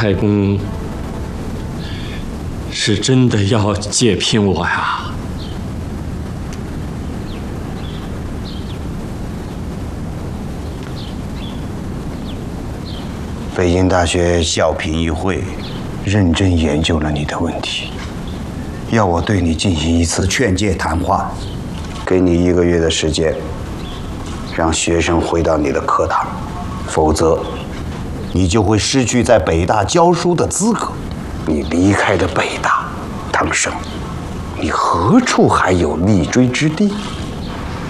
太公是真的要借聘我呀？ 北京大学校评议会认真研究了你的问题，要我对你进行一次劝诫谈话，给你1个月的时间，让学生回到你的课堂，否则你就会失去在北大教书的资格。你离开了北大，唐生，你何处还有立锥之地？